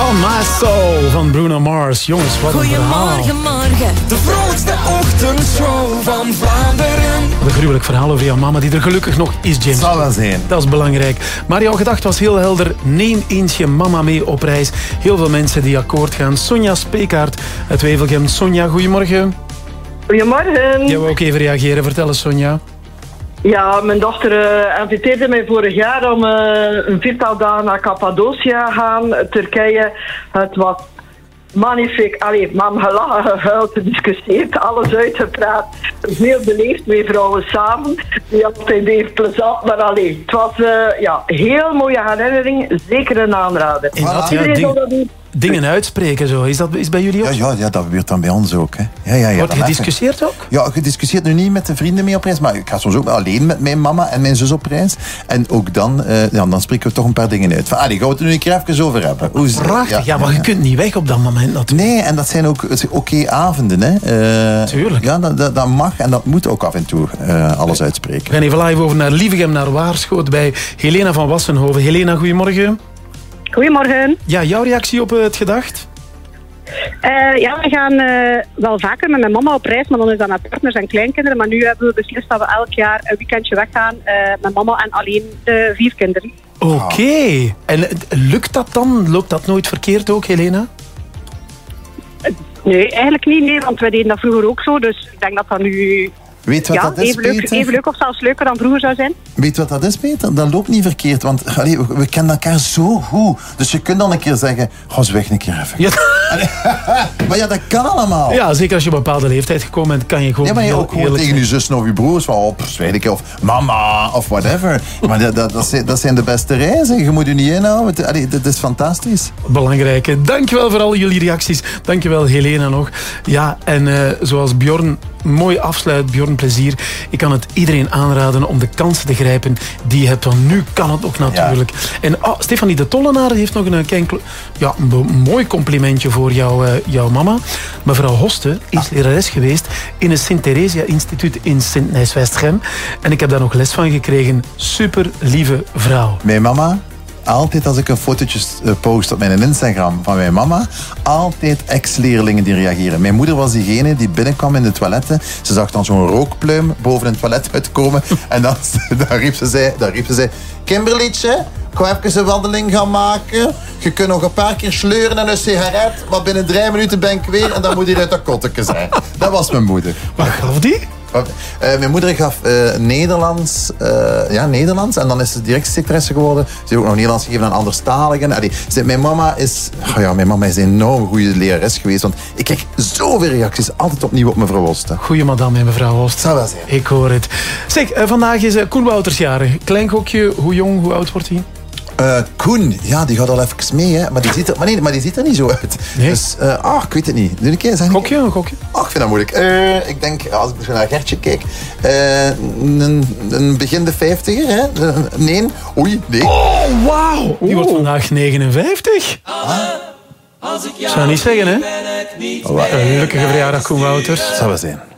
On My Soul van Bruno Mars. Jongens, wat een verhaal. Goedemorgen, morgen. De vrolijkste ochtendshow van Vlaanderen. Wat een gruwelijk verhaal over jouw mama, die er gelukkig nog is, James. Zal wel zijn. Dat is belangrijk. Maar jouw gedachte was heel helder. Neem eens je mama mee op reis. Heel veel mensen die akkoord gaan. Sonja Speekaert uit Wevelgem. Sonja, goedemorgen. Goedemorgen. Jij wou ook even reageren. Vertel eens, Sonja. Ja, mijn dochter inviteerde mij vorig jaar om een 4-tal dagen naar Cappadocia gaan, Turkije. Het was magnifiek. Allee, mam gelachen, gehuild, gediscussieerd, alles uitgepraat. Heel beleefd, twee vrouwen samen. Die altijd even plezant, maar allee, het was heel mooie herinnering. Zeker een aanrader. Inderdaad, Iedereen zal dat doen. dingen uitspreken, zo. Is bij jullie ook? Ja, dat gebeurt dan bij ons ook. Hè. Ja, Wordt dan gediscussieerd ook? Ja, gediscussieerd nu niet met de vrienden mee op reis, maar ik ga soms ook alleen met mijn mama en mijn zus op reis. En ook dan spreken we toch een paar dingen uit. Van, gaan we het er nu een keer even over hebben. Prachtig, ja, maar je kunt niet weg op dat moment natuurlijk. Nee, en dat zijn ook oké avonden. Hè. Tuurlijk. Ja, dat mag en dat moet ook af en toe alles uitspreken. We gaan even live over naar Lievegem, naar Waarschoot bij Helena van Wassenhoven. Helena, goedemorgen. Goedemorgen. Ja, jouw reactie op het gedacht? We gaan wel vaker met mijn mama op reis, maar dan is dat met partners en kleinkinderen. Maar nu hebben we beslist dat we elk jaar een weekendje weggaan met mama en alleen de 4 kinderen. Oké. En lukt dat dan? Loopt dat nooit verkeerd ook, Helena? Nee, eigenlijk niet. Nee, want wij deden dat vroeger ook zo. Dus ik denk dat dat nu Weet wat dat is, even leuk of zelfs leuker dan vroeger zou zijn. Weet wat dat is, Peter? Dat loopt niet verkeerd, want we kennen elkaar zo goed. Dus je kunt dan een keer zeggen, ga eens weg een keer even. Ja. Maar ja, dat kan allemaal. Ja, zeker als je op een bepaalde leeftijd gekomen bent, kan je gewoon maar je heel ook gewoon eerlijk tegen zijn. je zus of je broers, of mama, of whatever. Maar dat zijn de beste reizen. Je moet je niet inhouden. Dat is fantastisch. Belangrijke. Dankjewel voor al jullie reacties. Dankjewel, Helena nog. Ja, en zoals Bjorn mooi afsluit, Bjorn Plezier. Ik kan het iedereen aanraden om de kansen te grijpen die je hebt. Want nu kan het ook natuurlijk. Ja. En Stefanie de Tollenaar heeft nog een mooi complimentje voor jouw mama. Mevrouw Hoste is lerares geweest in het Sint-Theresia-instituut in Sint-Nijs-Westgem. En ik heb daar nog les van gekregen. Super lieve vrouw. Mijn mama, altijd als ik een fotootje post op mijn Instagram van mijn mama, altijd ex-leerlingen die reageren. Mijn moeder was diegene die binnenkwam in de toiletten. Ze zag dan zo'n rookpluim boven het toilet uitkomen. En dan riep ze zei, Kimberlietje, ik ga even een wandeling gaan maken. Je kunt nog een paar keer sleuren en een sigaret, maar binnen 3 minuten ben ik weer en dan moet hij uit dat kotteke zijn. Dat was mijn moeder. Wat gaf die? Mijn moeder gaf Nederlands. Nederlands. En dan is ze direct secretaresse geworden. Ze heeft ook nog Nederlands gegeven aan anderstaligen. Mijn mama is een enorm goede lerares geweest. Want ik krijg zoveel reacties altijd opnieuw op mevrouw Hoste. Goeie madame, mevrouw Hoste. Zou wel zijn. Ik hoor het. Zeg, vandaag is Koen Wouters jarig. Klein gokje, hoe jong, hoe oud wordt hij? Koen, ja, die gaat al even mee, hè. Maar die ziet er niet zo uit. Nee? Dus, ik weet het niet. Doe een keer, zeg Gokje, een gokje. Ik vind dat moeilijk. Ik denk, als ik naar Gertje kijk, een begin de 50er, hè. Nee. Oei, nee. Oh, wauw. Die wordt vandaag 59. Zou niet zeggen, hè? Gelukkige verjaardag, Koen Wouters. Zou wel zijn.